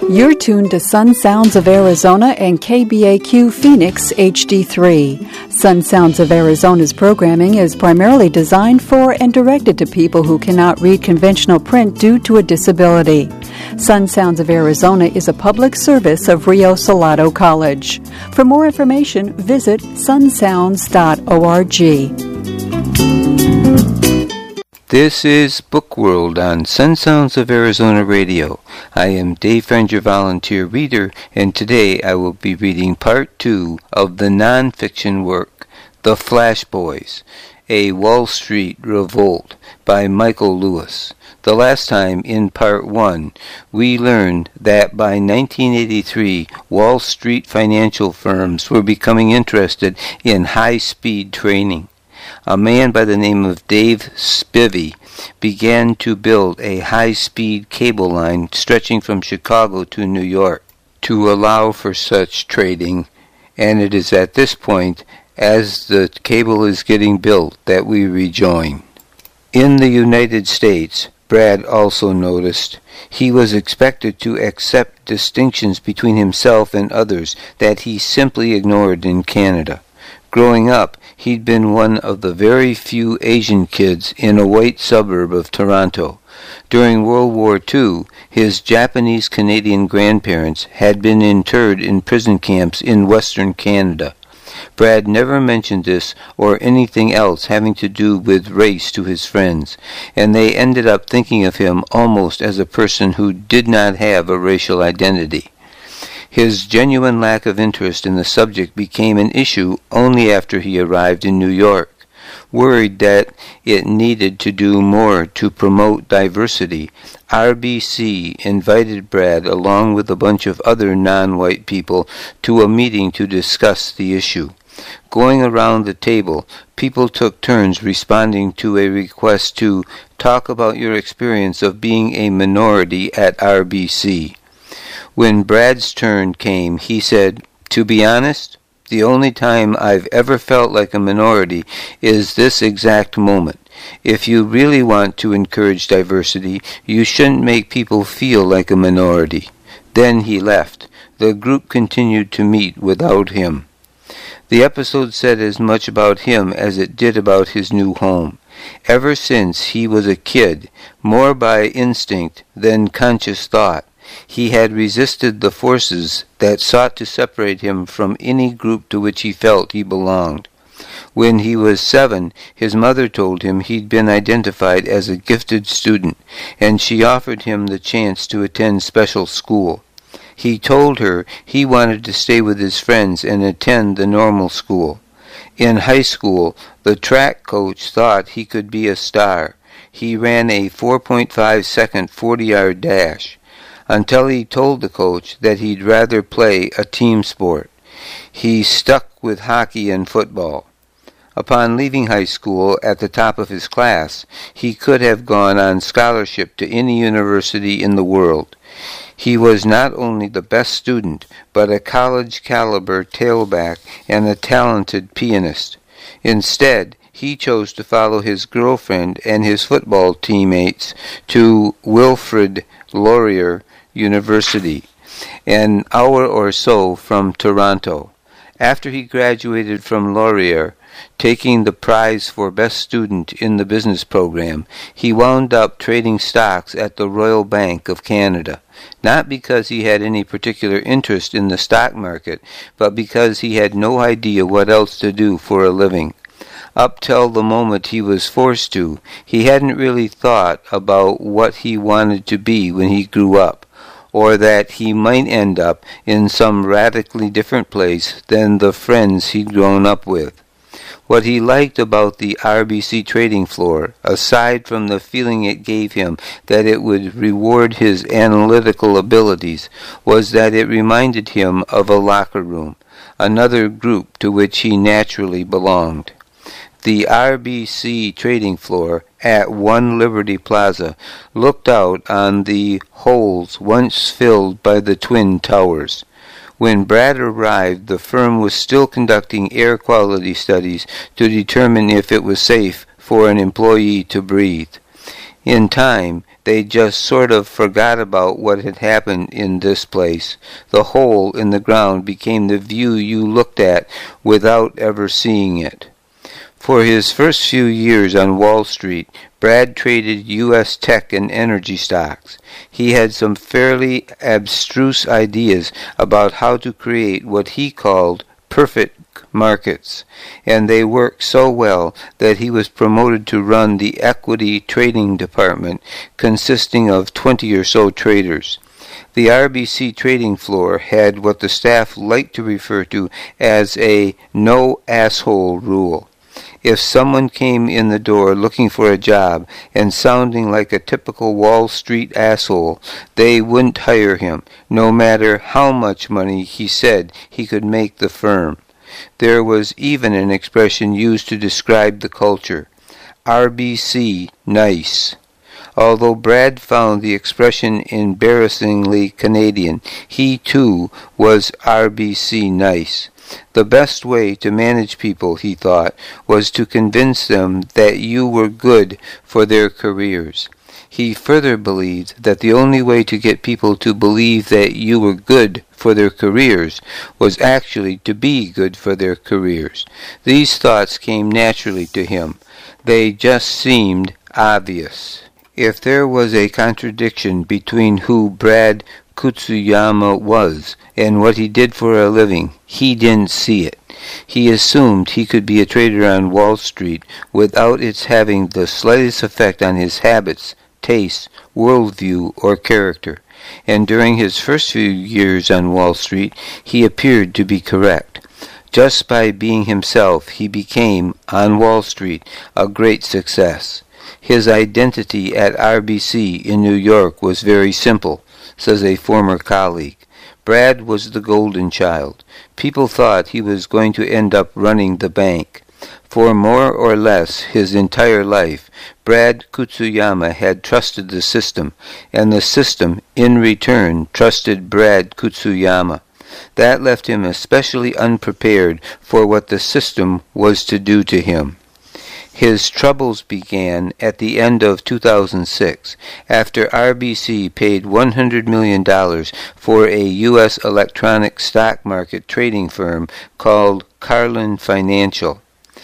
You're tuned to Sun Sounds of Arizona and KBAQ Phoenix HD3. Sun Sounds of Arizona's programming is primarily designed for and directed to people who cannot read conventional print due to a disability. Sun Sounds of Arizona is a public service of Rio Salado College. For more information, visit sunsounds.org. This is Book World on Sun Sounds of Arizona Radio. I am Dave Franger, volunteer reader, and today I will be reading Part 2 of the nonfiction work, The Flash Boys, A Wall Street Revolt by Michael Lewis. The last time, in Part 1, we learned that by 1983, Wall Street financial firms were becoming interested in high-speed training. A man by the name of Dave Spivey began to build a high-speed cable line stretching from Chicago to New York to allow for such trading, and it is at this point, as the cable is getting built, that we rejoin. In the United States, Brad also noticed, he was expected to accept distinctions between himself and others that he simply ignored in Canada. Growing up, he'd been one of the very few Asian kids in a white suburb of Toronto. During World War II, his Japanese-Canadian grandparents had been interred in prison camps in Western Canada. Brad never mentioned this or anything else having to do with race to his friends, and they ended up thinking of him almost as a person who did not have a racial identity. His genuine lack of interest in the subject became an issue only after he arrived in New York. Worried that it needed to do more to promote diversity, RBC invited Brad along with a bunch of other non-white people to a meeting to discuss the issue. Going around the table, people took turns responding to a request to talk about your experience of being a minority at RBC. When Brad's turn came, he said, "To be honest, the only time I've ever felt like a minority is this exact moment. If you really want to encourage diversity, you shouldn't make people feel like a minority." Then he left. The group continued to meet without him. The episode said as much about him as it did about his new home. Ever since he was a kid, more by instinct than conscious thought, he had resisted the forces that sought to separate him from any group to which he felt he belonged. When he was 7, his mother told him he'd been identified as a gifted student, and she offered him the chance to attend special school. He told her he wanted to stay with his friends and attend the normal school. In high school, the track coach thought he could be a star. He ran a 4.5-second 40-yard dash, until he told the coach that he'd rather play a team sport. He stuck with hockey and football. Upon leaving high school at the top of his class, he could have gone on scholarship to any university in the world. He was not only the best student, but a college-caliber tailback and a talented pianist. Instead, he chose to follow his girlfriend and his football teammates to Wilfrid Laurier University, an hour or so from Toronto. After he graduated from Laurier, taking the prize for best student in the business program, he wound up trading stocks at the Royal Bank of Canada, not because he had any particular interest in the stock market, but because he had no idea what else to do for a living. Up till the moment he was forced to, he hadn't really thought about what he wanted to be when he grew up, or that he might end up in some radically different place than the friends he'd grown up with. What he liked about the RBC trading floor, aside from the feeling it gave him that it would reward his analytical abilities, was that it reminded him of a locker room, another group to which he naturally belonged. The RBC trading floor at One Liberty Plaza looked out on the holes once filled by the Twin Towers. When Brad arrived, the firm was still conducting air quality studies to determine if it was safe for an employee to breathe. In time, they just sort of forgot about what had happened in this place. The hole in the ground became the view you looked at without ever seeing it. For his first few years on Wall Street, Brad traded U.S. tech and energy stocks. He had some fairly abstruse ideas about how to create what he called perfect markets, and they worked so well that he was promoted to run the equity trading department, consisting of 20 or so traders. The RBC trading floor had what the staff liked to refer to as a no asshole rule. If someone came in the door looking for a job and sounding like a typical Wall Street asshole, they wouldn't hire him, no matter how much money he said he could make the firm. There was even an expression used to describe the culture: RBC nice. Although Brad found the expression embarrassingly Canadian, he too was RBC nice. The best way to manage people, he thought, was to convince them that you were good for their careers. He further believed that the only way to get people to believe that you were good for their careers was actually to be good for their careers. These thoughts came naturally to him. They just seemed obvious. If there was a contradiction between who Brad Kutsuyama was and what he did for a living, he didn't see it. He assumed he could be a trader on Wall Street without its having the slightest effect on his habits, tastes, worldview, or character. And during his first few years on Wall Street, he appeared to be correct. Just by being himself, he became, on Wall Street, a great success. His identity at RBC in New York was very simple, says a former colleague. Brad was the golden child. People thought he was going to end up running the bank. For more or less his entire life, Brad Kutsuyama had trusted the system, and the system, in return, trusted Brad Kutsuyama. That left him especially unprepared for what the system was to do to him. His troubles began at the end of 2006, after RBC paid $100 million for a U.S. electronic stock market trading firm called Carlin Financial.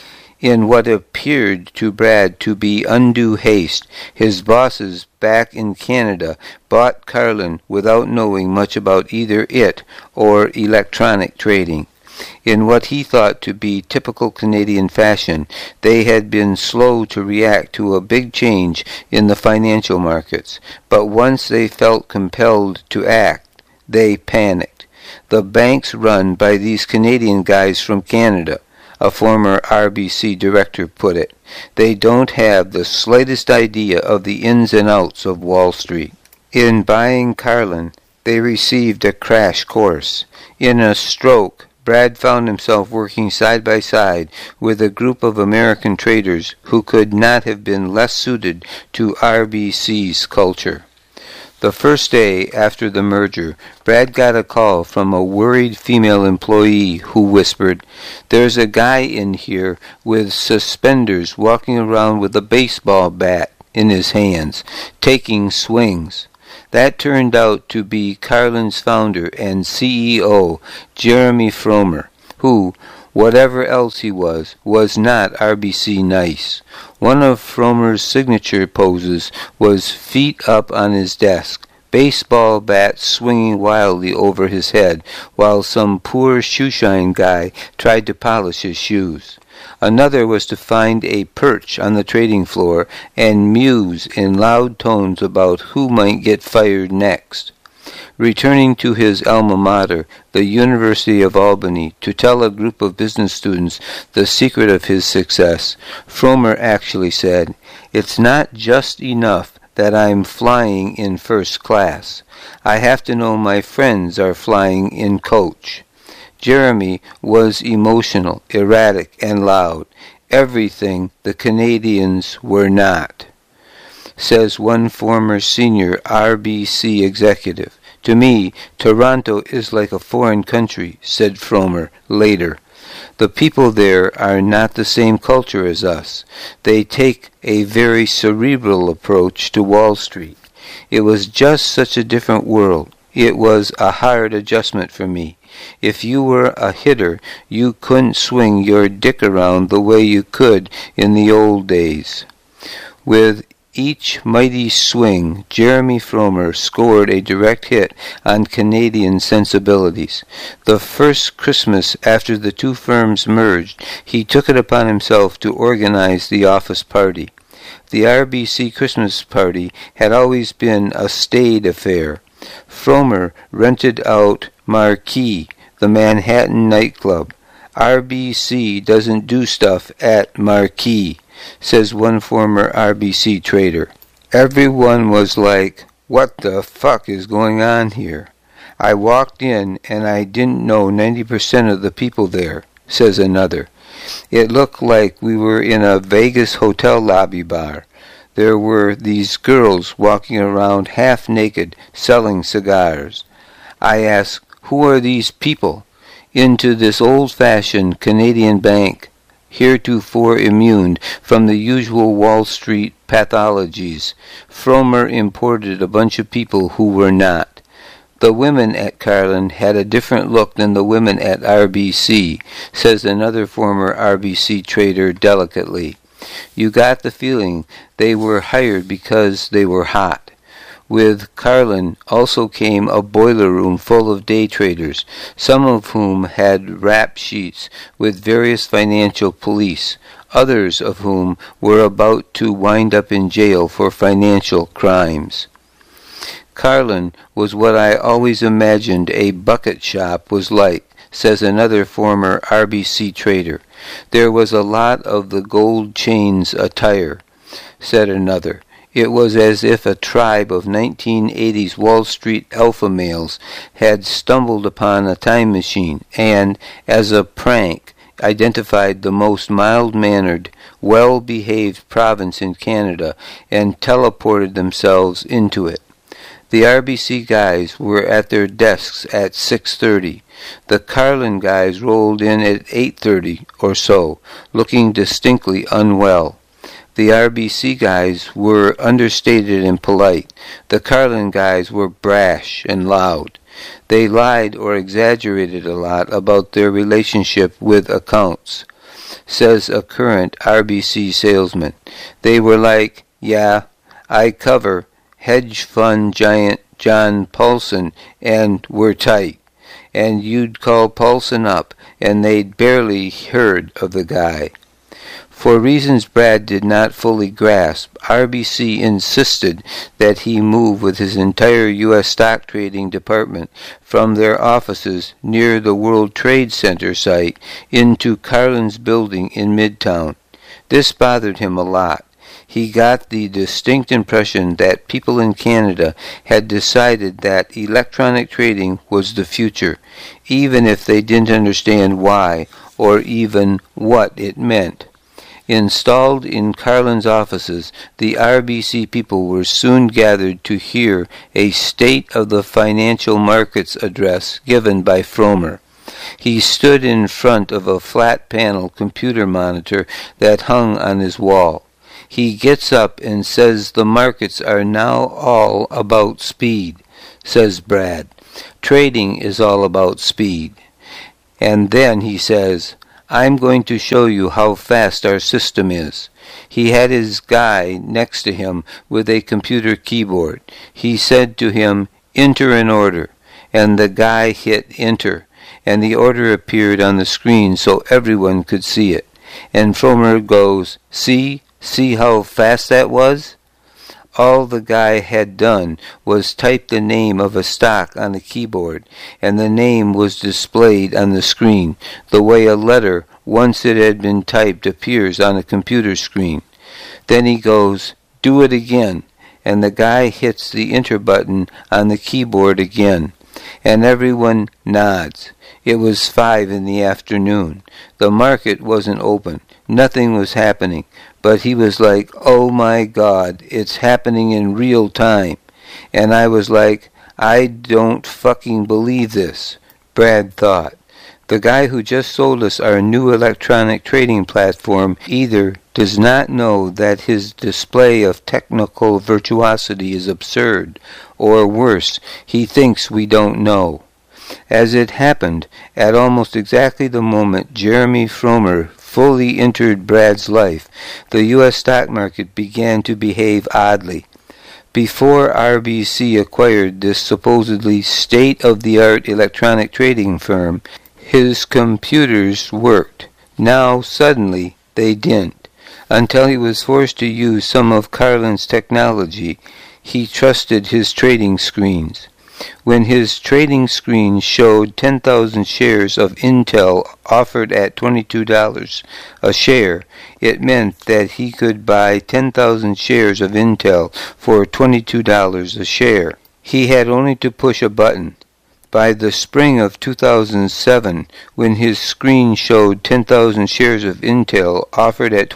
In what appeared to Brad to be undue haste, his bosses back in Canada bought Carlin without knowing much about either it or electronic trading. In what he thought to be typical Canadian fashion, they had been slow to react to a big change in the financial markets, but once they felt compelled to act, they panicked. The banks run by these Canadian guys from Canada, a former RBC director put it. They don't have the slightest idea of the ins and outs of Wall Street. In buying Carlin, they received a crash course. In a stroke, Brad found himself working side by side with a group of American traders who could not have been less suited to RBC's culture. The first day after the merger, Brad got a call from a worried female employee who whispered, "There's a guy in here with suspenders walking around with a baseball bat in his hands, taking swings." That turned out to be Carlin's founder and CEO, Jeremy Fromer, who, whatever else he was not RBC nice. One of Fromer's signature poses was feet up on his desk, baseball bat swinging wildly over his head, while some poor shoeshine guy tried to polish his shoes. Another was to find a perch on the trading floor and muse in loud tones about who might get fired next. Returning to his alma mater, the University of Albany, to tell a group of business students the secret of his success, Fromer actually said, "It's not just enough that I'm flying in first class. I have to know my friends are flying in coach." Jeremy was emotional, erratic, and loud. Everything the Canadians were not. Says one former senior RBC executive, "To me, Toronto is like a foreign country," said Fromer later. "The people there are not the same culture as us. They take a very cerebral approach to Wall Street. It was just such a different world. It was a hard adjustment for me. If you were a hitter, you couldn't swing your dick around the way you could in the old days. With each mighty swing, Jeremy Frommer scored a direct hit on Canadian sensibilities. The first Christmas after the two firms merged, he took it upon himself to organize the office party. The RBC Christmas party had always been a staid affair. Frommer rented out Marquee, the Manhattan nightclub. RBC doesn't do stuff at Marquee, says one former RBC trader. Everyone was like, what the fuck is going on here? I walked in and I didn't know 90% of the people there, says another. It looked like we were in a Vegas hotel lobby bar. There were these girls walking around half naked selling cigars. I asked, who are these people? Into this old-fashioned Canadian bank, heretofore immune from the usual Wall Street pathologies. Frommer imported a bunch of people who were not. The women at Carlin had a different look than the women at RBC, says another former RBC trader delicately. You got the feeling they were hired because they were hot. With Carlin also came a boiler room full of day traders, some of whom had rap sheets with various financial police, others of whom were about to wind up in jail for financial crimes. Carlin was what I always imagined a bucket shop was like, says another former RBC trader. There was a lot of the gold chains attire, said another. It was as if a tribe of 1980s Wall Street alpha males had stumbled upon a time machine and, as a prank, identified the most mild-mannered, well-behaved province in Canada and teleported themselves into it. The RBC guys were at their desks at 6:30. The Carlin guys rolled in at 8:30 or so, looking distinctly unwell. The RBC guys were understated and polite. The Carlin guys were brash and loud. They lied or exaggerated a lot about their relationship with accounts, says a current RBC salesman. They were like, yeah, I cover hedge fund giant John Paulson and we're tight. And you'd call Paulson up and they'd barely heard of the guy. For reasons Brad did not fully grasp, RBC insisted that he move with his entire U.S. stock trading department from their offices near the World Trade Center site into Carlin's building in Midtown. This bothered him a lot. He got the distinct impression that people in Canada had decided that electronic trading was the future, even if they didn't understand why or even what it meant. Installed in Carlin's offices, the RBC people were soon gathered to hear a State of the Financial Markets address given by Frommer. He stood in front of a flat-panel computer monitor that hung on his wall. He gets up and says the markets are now all about speed, says Brad. Trading is all about speed. And then he says, I'm going to show you how fast our system is. He had his guy next to him with a computer keyboard. He said to him, enter an order, and the guy hit enter, and the order appeared on the screen so everyone could see it. And Frommer goes, see how fast that was? All the guy had done was type the name of a stock on the keyboard, and the name was displayed on the screen, the way a letter, once it had been typed, appears on a computer screen. Then he goes, do it again, and the guy hits the enter button on the keyboard again, and everyone nods. It was 5 p.m. The market wasn't open. Nothing was happening. But he was like, oh my God, it's happening in real time. And I was like, I don't fucking believe this, Brad thought. The guy who just sold us our new electronic trading platform either does not know that his display of technical virtuosity is absurd, or worse, he thinks we don't know. As it happened, at almost exactly the moment Jeremy Fromer fully entered Brad's life, the U.S. stock market began to behave oddly. Before RBC acquired this supposedly state-of-the-art electronic trading firm, his computers worked. Now, suddenly, they didn't. Until he was forced to use some of Carlin's technology, he trusted his trading screens. When his trading screen showed 10,000 shares of Intel offered at $22 a share, it meant that he could buy 10,000 shares of Intel for $22 a share. He had only to push a button. By the spring of 2007, when his screen showed 10,000 shares of Intel offered at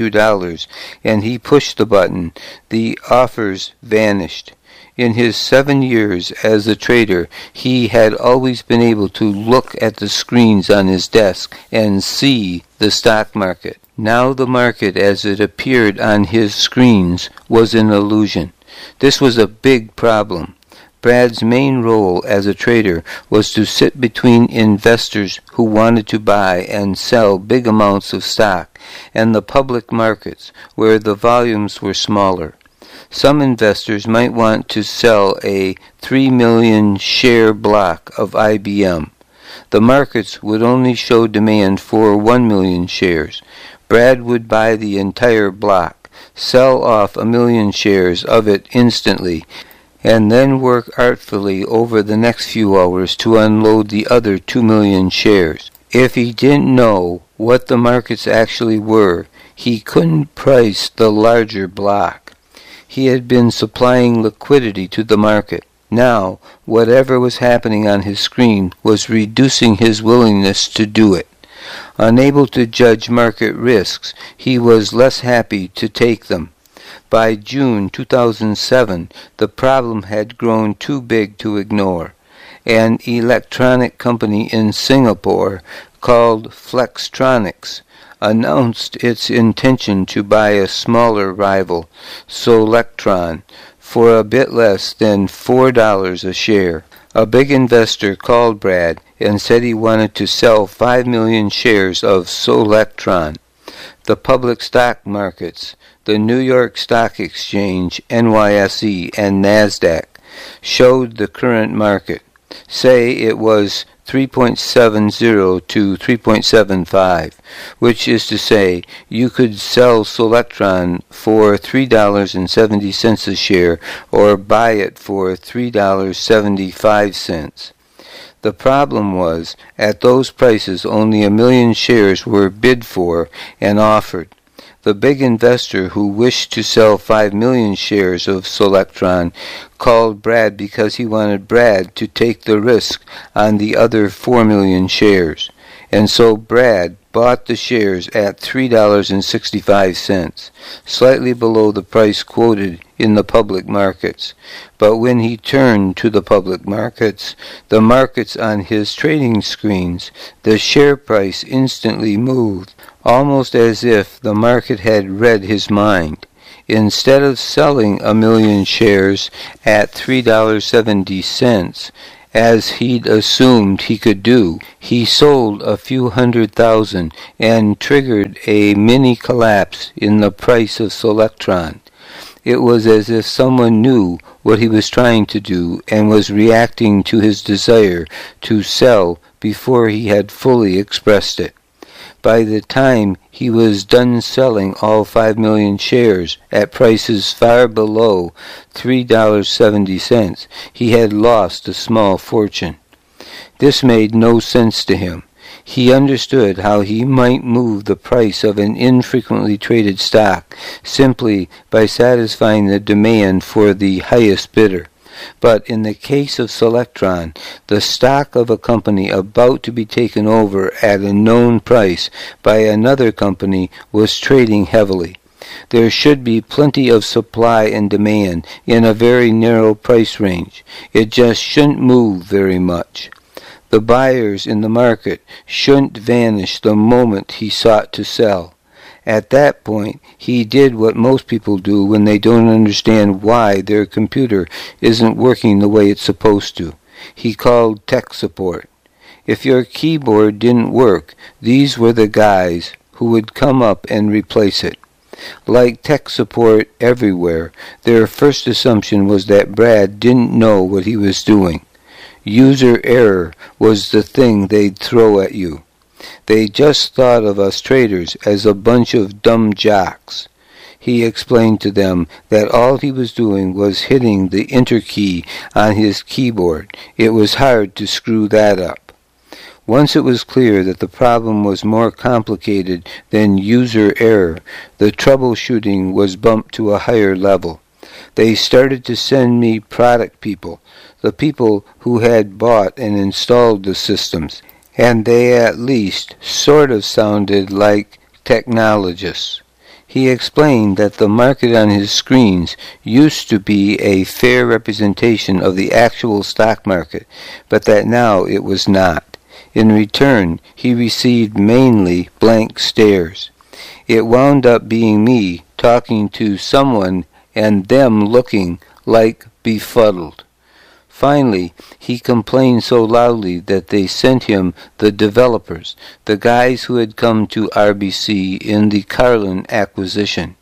$22 and he pushed the button, the offers vanished. In his 7 years as a trader, he had always been able to look at the screens on his desk and see the stock market. Now the market as it appeared on his screens was an illusion. This was a big problem. Brad's main role as a trader was to sit between investors who wanted to buy and sell big amounts of stock and the public markets where the volumes were smaller. Some investors might want to sell a 3 million share block of IBM. The markets would only show demand for 1 million shares. Brad would buy the entire block, sell off 1 million shares of it instantly, and then work artfully over the next few hours to unload the other 2 million shares. If he didn't know what the markets actually were, he couldn't price the larger block. He had been supplying liquidity to the market. Now, whatever was happening on his screen was reducing his willingness to do it. Unable to judge market risks, he was less happy to take them. By June 2007, the problem had grown too big to ignore. An electronic company in Singapore called Flextronics announced its intention to buy a smaller rival, Solectron, for a bit less than $4 a share. A big investor called Brad and said he wanted to sell 5 million shares of Solectron. The public stock markets, the New York Stock Exchange, NYSE, and NASDAQ, showed the current market. Say it was 3.70 to 3.75, which is to say you could sell Solectron for $3.70 a share or buy it for $3.75. The problem was, at those prices only 1 million shares were bid for and offered. The big investor who wished to sell 5 million shares of Solectron called Brad because he wanted Brad to take the risk on the other 4 million shares. And so Brad bought the shares at $3.65, slightly below the price quoted in the public markets. But when he turned to the public markets, the markets on his trading screens, the share price instantly moved, almost as if the market had read his mind. Instead of selling 1 million shares at $3.70, as he'd assumed he could do, he sold a few 100,000 and triggered a mini collapse in the price of Solectron. It was as if someone knew what he was trying to do and was reacting to his desire to sell before he had fully expressed it. By the time he was done selling all 5 million shares at prices far below $3.70, he had lost a small fortune. This made no sense to him. He understood how he might move the price of an infrequently traded stock simply by satisfying the demand for the highest bidder. But in the case of Solectron, the stock of a company about to be taken over at a known price by another company was trading heavily. There should be plenty of supply and demand in a very narrow price range. It just shouldn't move very much. The buyers in the market shouldn't vanish the moment he sought to sell. At that point, he did what most people do when they don't understand why their computer isn't working the way it's supposed to. He called tech support. If your keyboard didn't work, these were the guys who would come up and replace it. Like tech support everywhere, their first assumption was that Brad didn't know what he was doing. User error was the thing they'd throw at you. They just thought of us traders as a bunch of dumb jocks. He explained to them that all he was doing was hitting the enter key on his keyboard. It was hard to screw that up. Once it was clear that the problem was more complicated than user error, the troubleshooting was bumped to a higher level. They started to send me product people, the people who had bought and installed the systems, and they at least sort of sounded like technologists. He explained that the market on his screens used to be a fair representation of the actual stock market, but that now it was not. In return, he received mainly blank stares. It wound up being me talking to someone and them looking like befuddled. Finally, he complained so loudly that they sent him the developers, the guys who had come to RBC in the Carlin acquisition.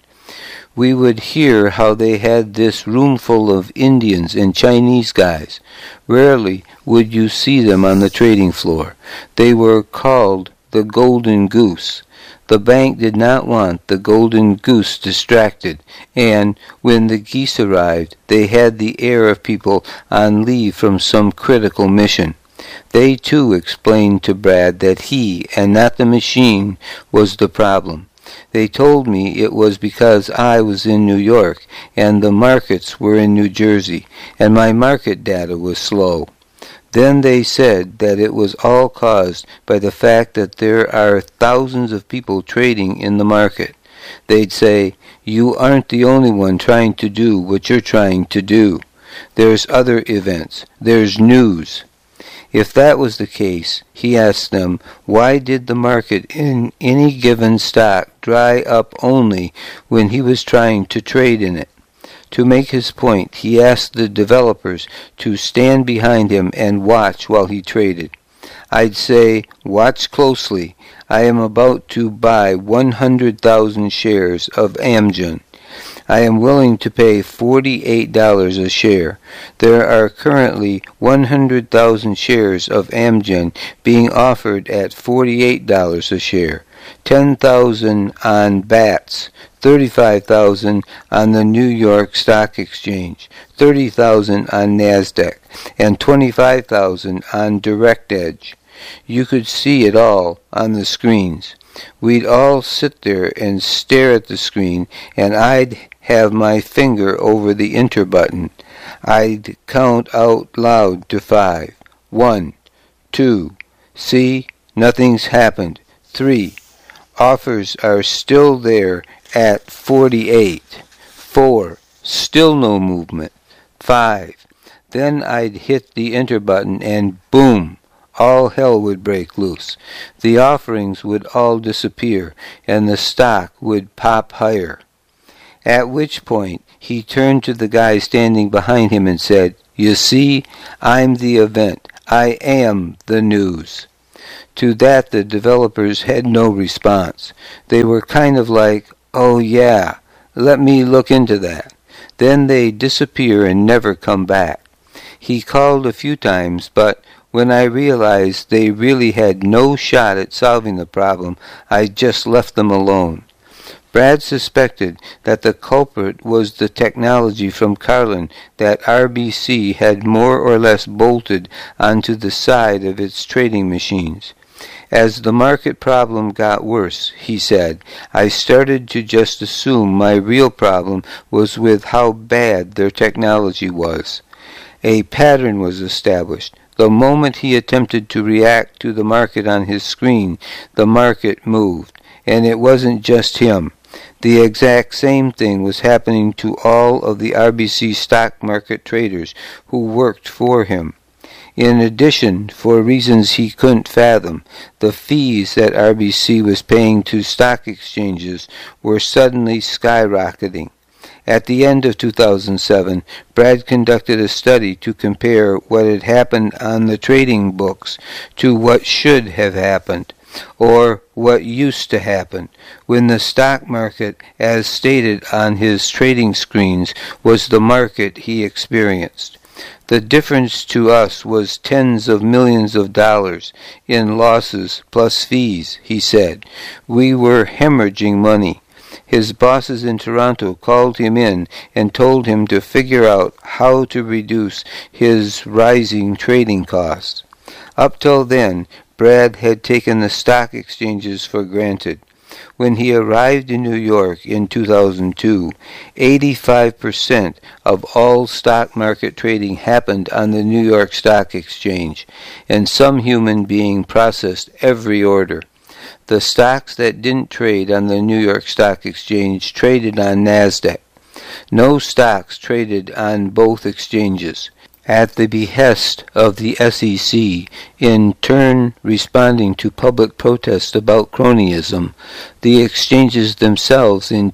We would hear how they had this room full of Indians and Chinese guys. Rarely would you see them on the trading floor. They were called the Golden Goose. The bank did not want the Golden Goose distracted, and when the geese arrived, they had the air of people on leave from some critical mission. They too explained to Brad that he, and not the machine, was the problem. They told me it was because I was in New York, and the markets were in New Jersey, and my market data was slow. Then they said that it was all caused by the fact that there are thousands of people trading in the market. They'd say, "You aren't the only one trying to do what you're trying to do. There's other events. There's news." If that was the case, he asked them, why did the market in any given stock dry up only when he was trying to trade in it? To make his point, he asked the developers to stand behind him and watch while he traded. I'd say, "Watch closely. I am about to buy 100,000 shares of Amgen. I am willing to pay $48 a share. There are currently 100,000 shares of Amgen being offered at $48 a share. 10,000 on BATS, 35,000 on the New York Stock Exchange, 30,000 on NASDAQ, and 25,000 on DirectEdge. You could see it all on the screens. We'd all sit there and stare at the screen, and I'd have my finger over the enter button. I'd count out loud to 5. 1, 2, see, nothing's happened. 3, offers are still there at 48. 4, still no movement. 5, then I'd hit the enter button and boom, all hell would break loose. The offerings would all disappear, and the stock would pop higher. At which point, he turned to the guy standing behind him and said, "You see, I'm the event. I am the news." To that, the developers had no response. They were kind of like, "Oh yeah, let me look into that." Then they disappear and never come back. He called a few times, but when I realized they really had no shot at solving the problem, I just left them alone. Brad suspected that the culprit was the technology from Carlin that RBC had more or less bolted onto the side of its trading machines. As the market problem got worse, he said, I started to just assume my real problem was with how bad their technology was. A pattern was established. The moment he attempted to react to the market on his screen, the market moved. And it wasn't just him. The exact same thing was happening to all of the RBC stock market traders who worked for him. In addition, for reasons he couldn't fathom, the fees that RBC was paying to stock exchanges were suddenly skyrocketing. At the end of 2007, Brad conducted a study to compare what had happened on the trading books to what should have happened, or what used to happen, when the stock market, as stated on his trading screens, was the market he experienced. The difference to us was tens of millions of dollars in losses plus fees, he said. We were hemorrhaging money. His bosses in Toronto called him in and told him to figure out how to reduce his rising trading costs. Up till then, Brad had taken the stock exchanges for granted. When he arrived in New York in 2002, 85% of all stock market trading happened on the New York Stock Exchange, and some human being processed every order. The stocks that didn't trade on the New York Stock Exchange traded on NASDAQ. No stocks traded on both exchanges. At the behest of the SEC, in turn responding to public protest about cronyism, the exchanges themselves in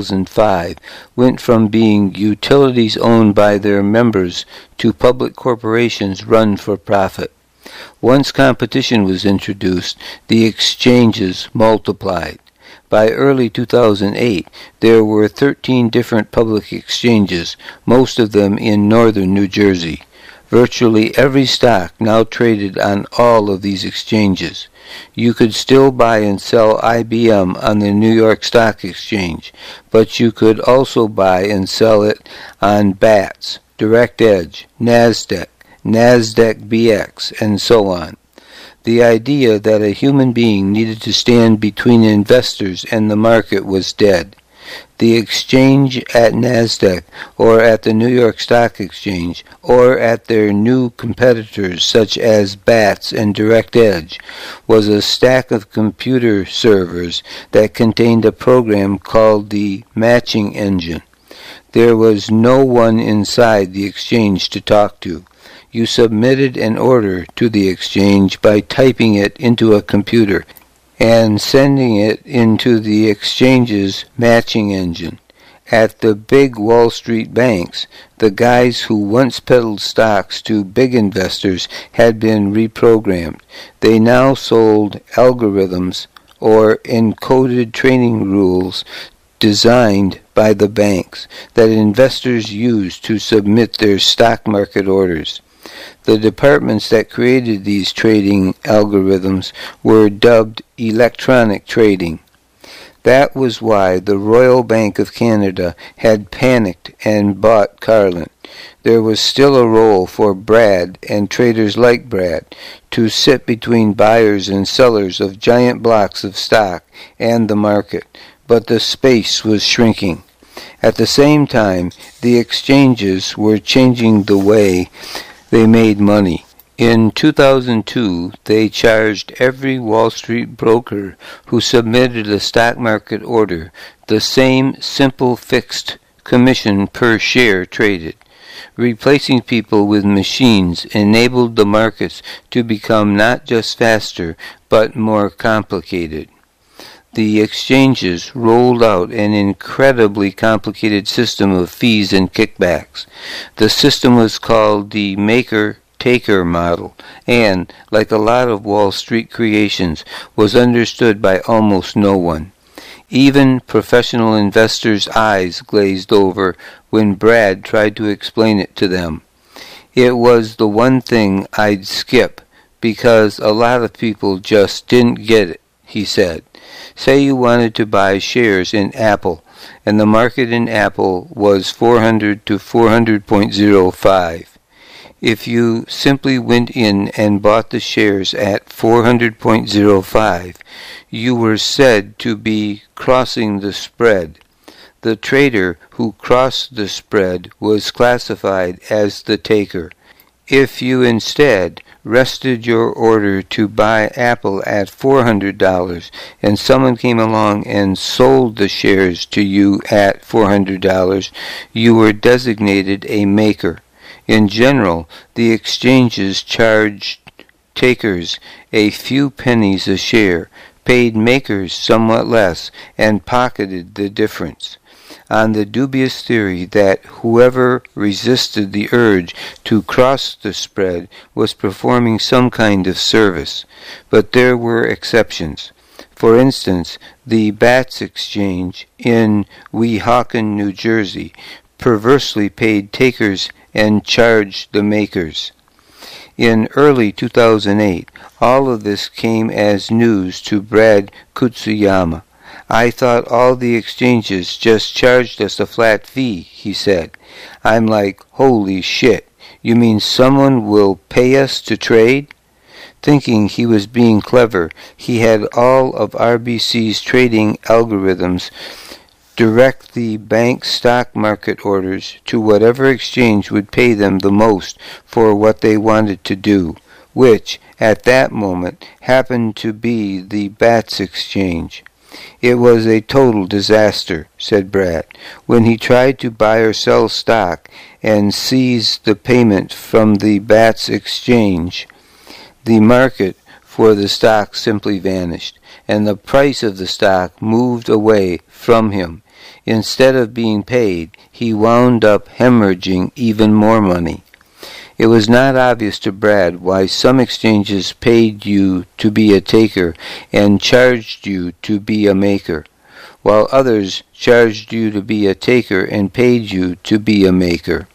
2005 went from being utilities owned by their members to public corporations run for profit. Once competition was introduced, the exchanges multiplied. By early 2008, there were 13 different public exchanges, most of them in northern New Jersey. Virtually every stock now traded on all of these exchanges. You could still buy and sell IBM on the New York Stock Exchange, but you could also buy and sell it on BATS, Direct Edge, NASDAQ, NASDAQ BX, and so on. The idea that a human being needed to stand between investors and the market was dead. The exchange at NASDAQ, or at the New York Stock Exchange, or at their new competitors such as BATS and Direct Edge, was a stack of computer servers that contained a program called the matching engine. There was no one inside the exchange to talk to. You submitted an order to the exchange by typing it into a computer and sending it into the exchange's matching engine. At the big Wall Street banks, the guys who once peddled stocks to big investors had been reprogrammed. They now sold algorithms or encoded trading rules designed by the banks that investors used to submit their stock market orders. The departments that created these trading algorithms were dubbed electronic trading. That was why the Royal Bank of Canada had panicked and bought Carlin. There was still a role for Brad and traders like Brad to sit between buyers and sellers of giant blocks of stock and the market, but the space was shrinking. At the same time, the exchanges were changing the way they made money. In 2002, they charged every Wall Street broker who submitted a stock market order the same simple fixed commission per share traded. Replacing people with machines enabled the markets to become not just faster, but more complicated. The exchanges rolled out an incredibly complicated system of fees and kickbacks. The system was called the maker-taker model and, like a lot of Wall Street creations, was understood by almost no one. Even professional investors' eyes glazed over when Brad tried to explain it to them. It was the one thing I'd skip because a lot of people just didn't get it, he said. Say you wanted to buy shares in Apple, and the market in Apple was 400 to 400.05. If you simply went in and bought the shares at 400.05, you were said to be crossing the spread. The trader who crossed the spread was classified as the taker. If you instead rested your order to buy Apple at $400 and someone came along and sold the shares to you at $400, you were designated a maker. In general, the exchanges charged takers a few pennies a share, paid makers somewhat less, and pocketed the difference, on the dubious theory that whoever resisted the urge to cross the spread was performing some kind of service. But there were exceptions. For instance, the Bats Exchange in Weehawken, New Jersey, perversely paid takers and charged the makers. In early 2008, all of this came as news to Brad Kutsuyama. I thought all the exchanges just charged us a flat fee, he said. I'm like, holy shit, you mean someone will pay us to trade? Thinking he was being clever, he had all of RBC's trading algorithms direct the bank stock market orders to whatever exchange would pay them the most for what they wanted to do, which, at that moment, happened to be the Bats Exchange. It was a total disaster, said Brad, when he tried to buy or sell stock and seize the payment from the Bats Exchange. The market for the stock simply vanished, and the price of the stock moved away from him. Instead of being paid, he wound up hemorrhaging even more money. It was not obvious to Brad why some exchanges paid you to be a taker and charged you to be a maker, while others charged you to be a taker and paid you to be a maker.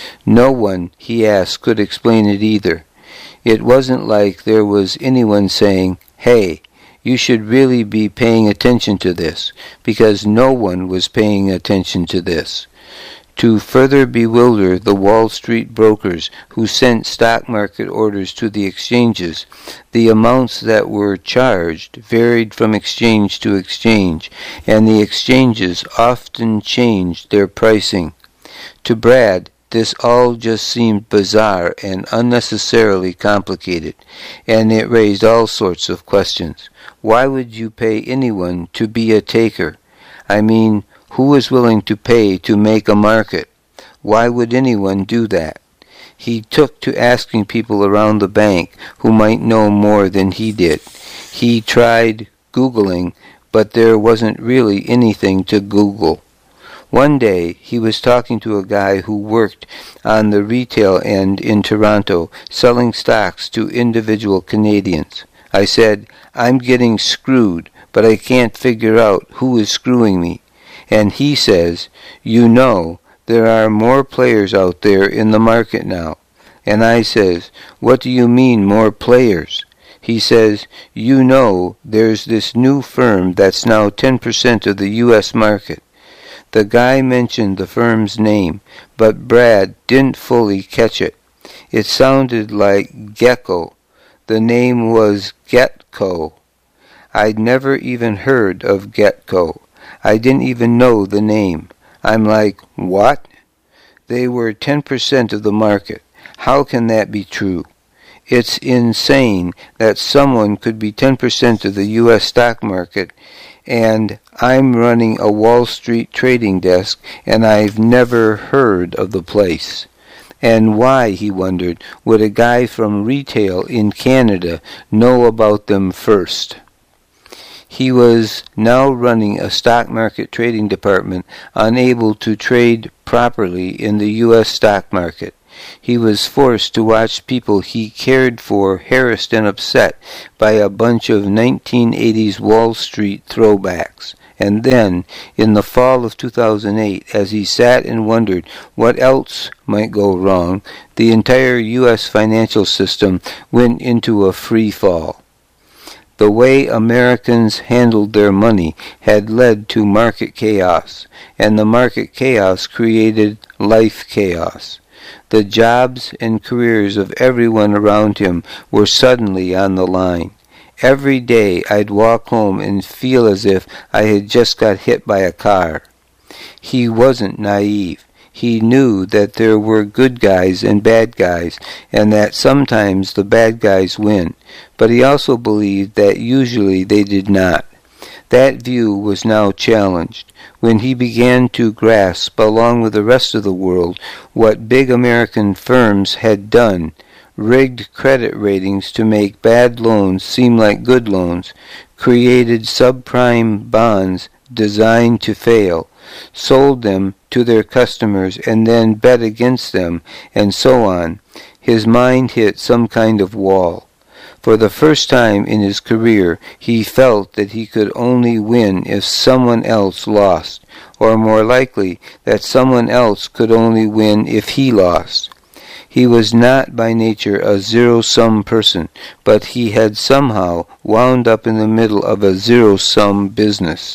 No one, he asked, could explain it either. It wasn't like there was anyone saying, "Hey, you should really be paying attention to this," because no one was paying attention to this. To further bewilder the Wall Street brokers who sent stock market orders to the exchanges, the amounts that were charged varied from exchange to exchange, and the exchanges often changed their pricing. To Brad, this all just seemed bizarre and unnecessarily complicated, and it raised all sorts of questions. Why would you pay anyone to be a taker? I mean, who is willing to pay to make a market? Why would anyone do that? He took to asking people around the bank who might know more than he did. He tried Googling, but there wasn't really anything to Google. One day, he was talking to a guy who worked on the retail end in Toronto, selling stocks to individual Canadians. I said, "I'm getting screwed, but I can't figure out who is screwing me." And he says, "You know, there are more players out there in the market now." And I says, "What do you mean, more players?" He says, "You know, there's this new firm that's now 10% of the U.S. market." The guy mentioned the firm's name, but Brad didn't fully catch it. It sounded like Gecko. The name was Getco. I'd never even heard of Getco. I didn't even know the name. I'm like, what? They were 10% of the market. How can that be true? It's insane that someone could be 10% of the U.S. stock market, and I'm running a Wall Street trading desk, and I've never heard of the place. And why, he wondered, would a guy from retail in Canada know about them first? He was now running a stock market trading department, unable to trade properly in the U.S. stock market. He was forced to watch people he cared for harassed and upset by a bunch of 1980s Wall Street throwbacks. And then, in the fall of 2008, as he sat and wondered what else might go wrong, the entire U.S. financial system went into a free fall. The way Americans handled their money had led to market chaos, and the market chaos created life chaos. The jobs and careers of everyone around him were suddenly on the line. Every day I'd walk home and feel as if I had just got hit by a car. He wasn't naive. He knew that there were good guys and bad guys, and that sometimes the bad guys win, but he also believed that usually they did not. That view was now challenged when he began to grasp, along with the rest of the world, what big American firms had done, rigged credit ratings to make bad loans seem like good loans, created subprime bonds designed to fail, sold them to their customers and then bet against them, and so on. His mind hit some kind of wall. For the first time in his career, he felt that he could only win if someone else lost, or more likely, that someone else could only win if he lost. He was not by nature a zero-sum person, but he had somehow wound up in the middle of a zero-sum business.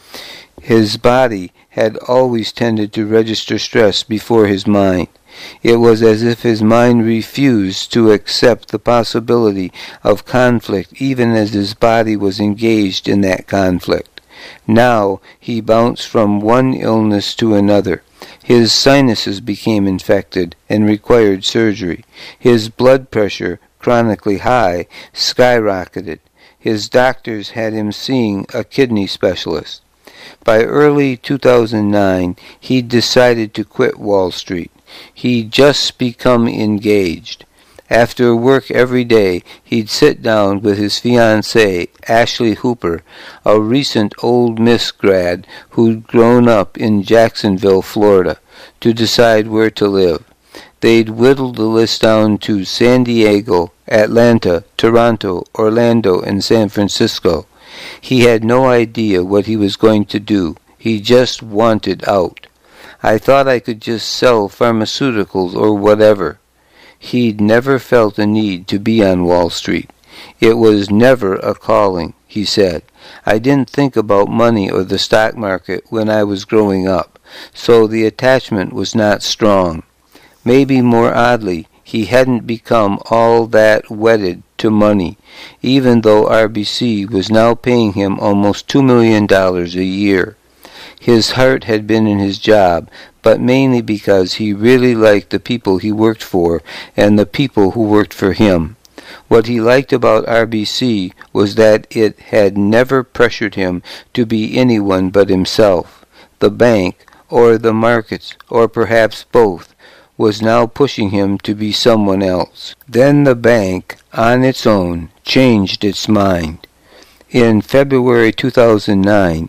His body had always tended to register stress before his mind. It was as if his mind refused to accept the possibility of conflict even as his body was engaged in that conflict. Now he bounced from one illness to another. His sinuses became infected and required surgery. His blood pressure, chronically high, skyrocketed. His doctors had him seeing a kidney specialist. By early 2009, he decided to quit Wall Street. He'd just become engaged. After work every day, he'd sit down with his fiancée, Ashley Hooper, a recent Ole Miss grad who'd grown up in Jacksonville, Florida, to decide where to live. They'd whittled the list down to San Diego, Atlanta, Toronto, Orlando, and San Francisco. He had no idea what he was going to do. He just wanted out. I thought I could just sell pharmaceuticals or whatever. He'd never felt a need to be on Wall Street. It was never a calling, he said. I didn't think about money or the stock market when I was growing up, so the attachment was not strong. Maybe more oddly, he hadn't become all that wedded to money, even though RBC was now paying him almost $2 million a year. His heart had been in his job, but mainly because he really liked the people he worked for and the people who worked for him. What he liked about RBC was that it had never pressured him to be anyone but himself. The bank, or the markets, or perhaps both, was now pushing him to be someone else. Then the bank, on its own, changed its mind. In February 2009,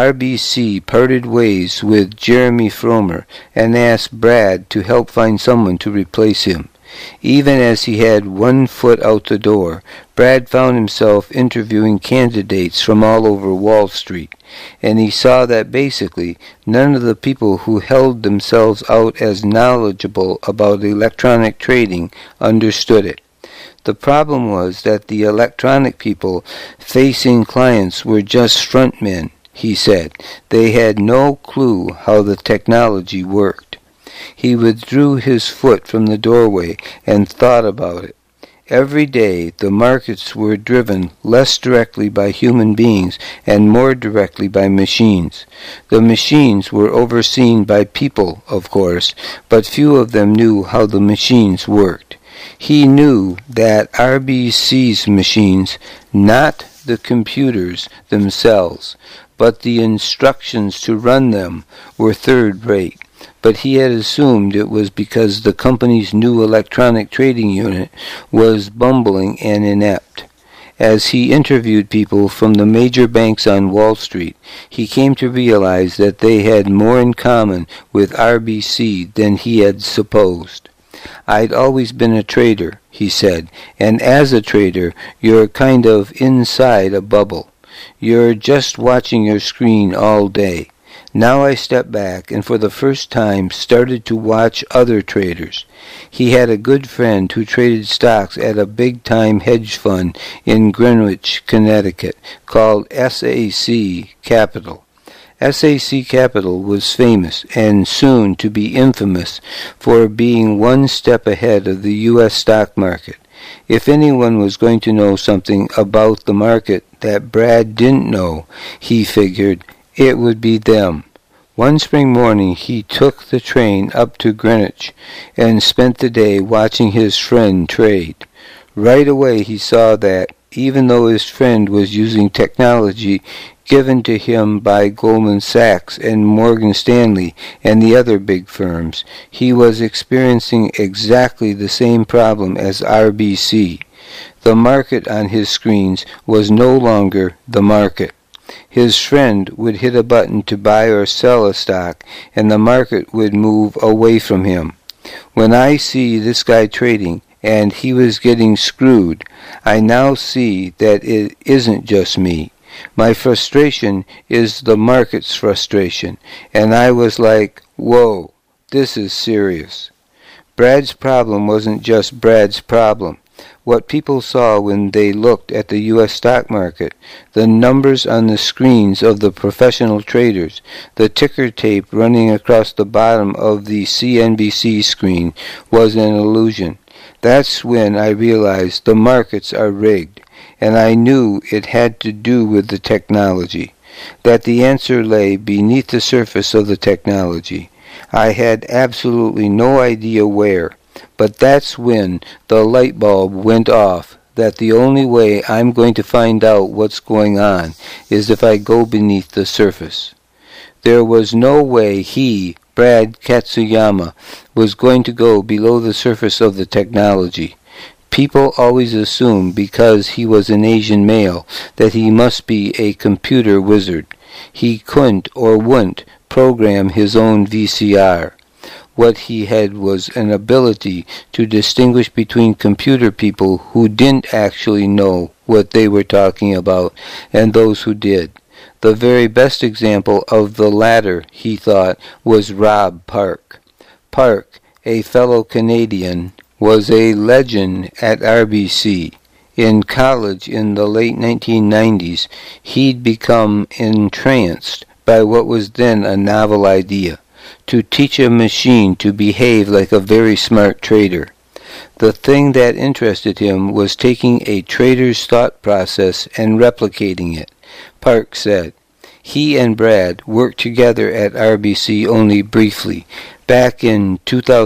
RBC parted ways with Jeremy Fromer and asked Brad to help find someone to replace him. Even as he had one foot out the door, Brad found himself interviewing candidates from all over Wall Street, and he saw that basically none of the people who held themselves out as knowledgeable about electronic trading understood it. The problem was that the electronic people facing clients were just frontmen, he said. They had no clue how the technology worked. He withdrew his foot from the doorway and thought about it. Every day the markets were driven less directly by human beings and more directly by machines. The machines were overseen by people, of course, but few of them knew how the machines worked. He knew that RBC's machines, not the computers themselves, but the instructions to run them, were third-rate. But he had assumed it was because the company's new electronic trading unit was bumbling and inept. As he interviewed people from the major banks on Wall Street, he came to realize that they had more in common with RBC than he had supposed. I'd always been a trader, he said, and as a trader, you're kind of inside a bubble. You're just watching your screen all day. Now I stepped back and for the first time started to watch other traders. He had a good friend who traded stocks at a big-time hedge fund in Greenwich, Connecticut, called SAC Capital. SAC Capital was famous, and soon to be infamous, for being one step ahead of the U.S. stock market. If anyone was going to know something about the market that Brad didn't know, he figured, it would be them. One spring morning he took the train up to Greenwich and spent the day watching his friend trade. Right away he saw that, even though his friend was using technology given to him by Goldman Sachs and Morgan Stanley and the other big firms, he was experiencing exactly the same problem as RBC. The market on his screens was no longer the market. His friend would hit a button to buy or sell a stock, and the market would move away from him. When I see this guy trading, and he was getting screwed, I now see that it isn't just me. My frustration is the market's frustration, and I was like, whoa, this is serious. Brad's problem wasn't just Brad's problem. What people saw when they looked at the U.S. stock market, the numbers on the screens of the professional traders, the ticker tape running across the bottom of the CNBC screen, was an illusion. That's when I realized the markets are rigged, and I knew it had to do with the technology, that the answer lay beneath the surface of the technology. I had absolutely no idea where. But that's when the light bulb went off, that the only way I'm going to find out what's going on is if I go beneath the surface. There was no way he, Brad Katsuyama, was going to go below the surface of the technology. People always assume because he was an Asian male that he must be a computer wizard. He couldn't or wouldn't program his own VCR. What he had was an ability to distinguish between computer people who didn't actually know what they were talking about and those who did. The very best example of the latter, he thought, was Rob Park. Park, a fellow Canadian, was a legend at RBC. In college in the late 1990s, he'd become entranced by what was then a novel idea: to teach a machine to behave like a very smart trader. The thing that interested him was taking a trader's thought process and replicating it, Park said. He and Brad worked together at RBC only briefly, back in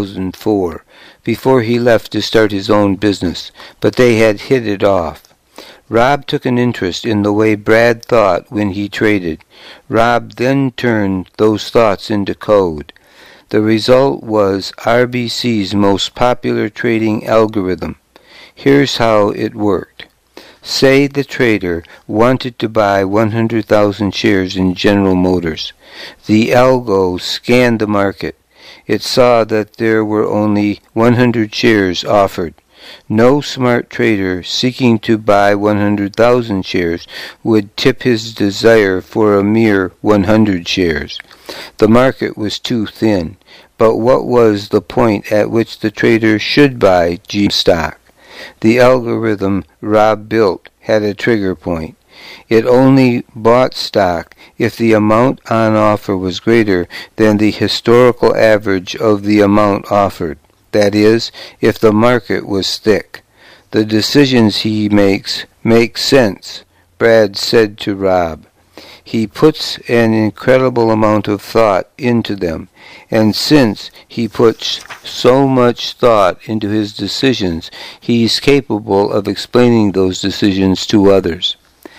2004, before he left to start his own business, but they had hit it off. Rob took an interest in the way Brad thought when he traded. Rob then turned those thoughts into code. The result was RBC's most popular trading algorithm. Here's how it worked. Say the trader wanted to buy 100,000 shares in General Motors. The algo scanned the market. It saw that there were only 100 shares offered. No smart trader seeking to buy 100,000 shares would tip his desire for a mere 100 shares. The market was too thin. But what was the point at which the trader should buy G stock? The algorithm Rob built had a trigger point. It only bought stock if the amount on offer was greater than the historical average of the amount offered. That is, if the market was thick. The decisions he makes make sense, Brad said to Rob. He puts an incredible amount of thought into them, and since he puts so much thought into his decisions, he's capable of explaining those decisions to others.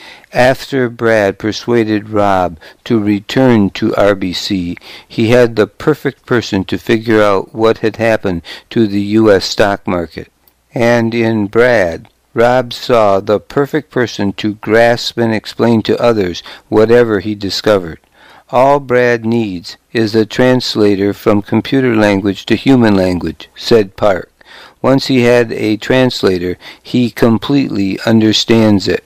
After Brad persuaded Rob to return to RBC, he had the perfect person to figure out what had happened to the U.S. stock market. And in Brad, Rob saw the perfect person to grasp and explain to others whatever he discovered. All Brad needs is a translator from computer language to human language, said Park. Once he had a translator, he completely understands it.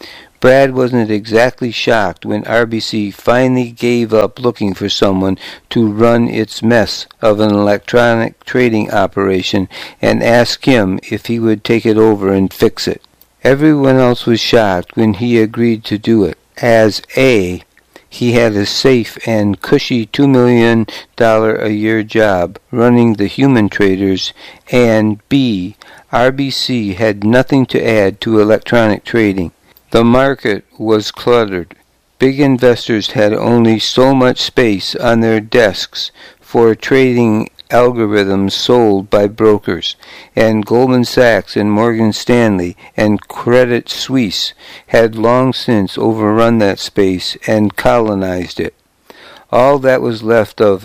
Brad wasn't exactly shocked when RBC finally gave up looking for someone to run its mess of an electronic trading operation and asked him if he would take it over and fix it. Everyone else was shocked when he agreed to do it, as A, he had a safe and cushy $2 million a year job running the human traders, and B, RBC had nothing to add to electronic trading. The market was cluttered. Big investors had only so much space on their desks for trading algorithms sold by brokers, and Goldman Sachs and Morgan Stanley and Credit Suisse had long since overrun that space and colonized it. All that was left of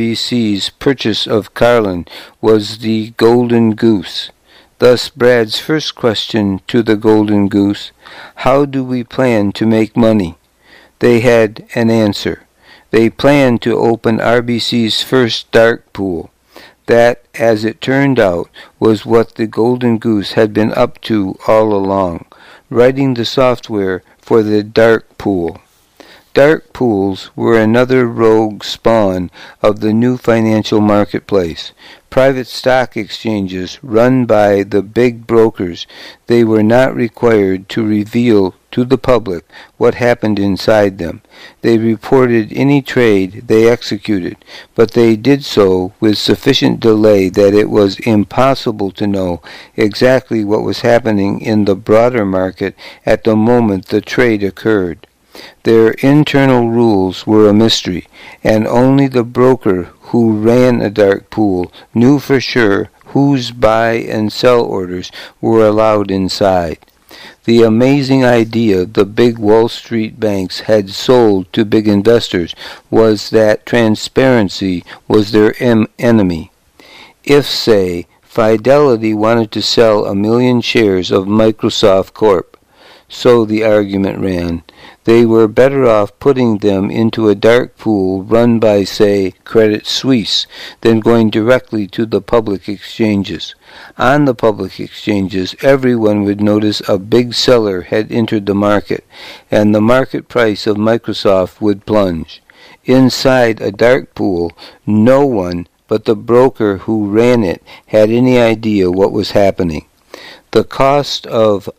RBC's purchase of Carlin was the Golden Goose. Thus Brad's first question to the Golden Goose, how do we plan to make money? They had an answer. They planned to open RBC's first dark pool. That, as it turned out, was what the Golden Goose had been up to all along, writing the software for the dark pool. Dark pools were another rogue spawn of the new financial marketplace. Private stock exchanges run by the big brokers. They were not required to reveal to the public what happened inside them. They reported any trade they executed, but they did so with sufficient delay that it was impossible to know exactly what was happening in the broader market at the moment the trade occurred. Their internal rules were a mystery, and only the broker who ran a dark pool knew for sure whose buy and sell orders were allowed inside. The amazing idea the big Wall Street banks had sold to big investors was that transparency was their enemy. If, say, Fidelity wanted to sell 1 million shares of Microsoft Corp., so the argument ran, they were better off putting them into a dark pool run by, say, Credit Suisse than going directly to the public exchanges. On the public exchanges, everyone would notice a big seller had entered the market, and the market price of Microsoft would plunge. Inside a dark pool, no one but the broker who ran it had any idea what was happening. The cost of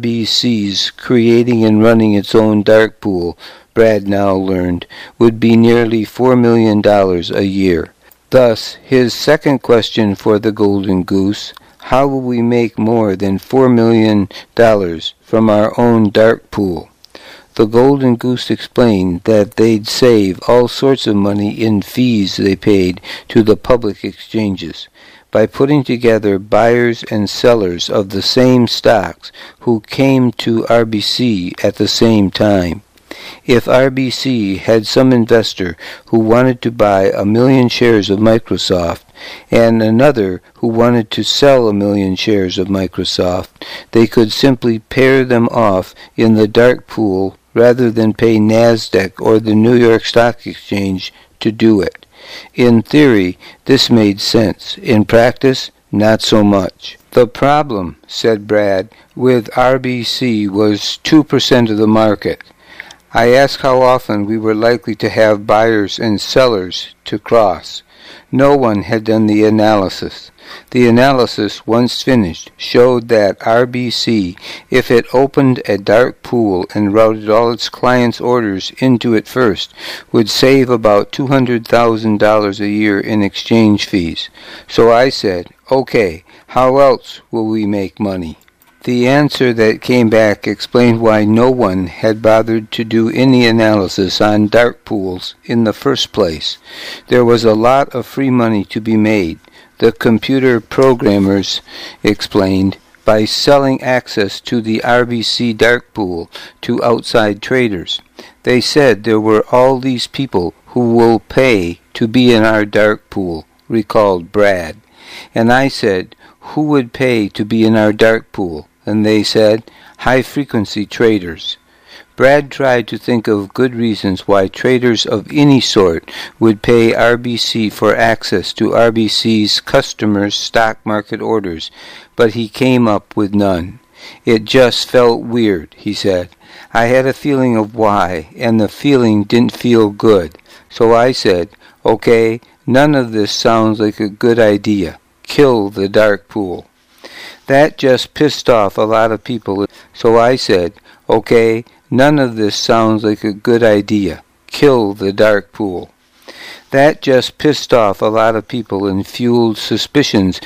RBC's creating and running its own dark pool, Brad now learned, would be nearly $4 million a year. Thus, his second question for the Golden Goose, how will we make more than $4 million from our own dark pool? The Golden Goose explained that they'd save all sorts of money in fees they paid to the public exchanges by putting together buyers and sellers of the same stocks who came to RBC at the same time. If RBC had some investor who wanted to buy 1 million shares of Microsoft and another who wanted to sell 1 million shares of Microsoft, they could simply pair them off in the dark pool rather than pay NASDAQ or the New York Stock Exchange to do it. In theory, this made sense. In practice, not so much. The problem, said Brad, with RBC was 2% of the market. I asked how often we were likely to have buyers and sellers to cross. No one had done the analysis. The analysis, once finished, showed that RBC, if it opened a dark pool and routed all its clients' orders into it first, would save about $200,000 a year in exchange fees. So I said, okay, how else will we make money? The answer that came back explained why no one had bothered to do any analysis on dark pools in the first place. There was a lot of free money to be made, the computer programmers explained, by selling access to the RBC dark pool to outside traders. They said there were all these people who will pay to be in our dark pool, recalled Brad. And I said, who would pay to be in our dark pool? And they said, high-frequency traders. Brad tried to think of good reasons why traders of any sort would pay RBC for access to RBC's customers' stock market orders, but he came up with none. It just felt weird, he said. I had a feeling of why, and the feeling didn't feel good. So I said, okay, none of this sounds like a good idea. Kill the dark pool. That just pissed off a lot of people. So I said, okay, none of this sounds like a good idea. Kill the dark pool. That just pissed off a lot of people and fueled suspicions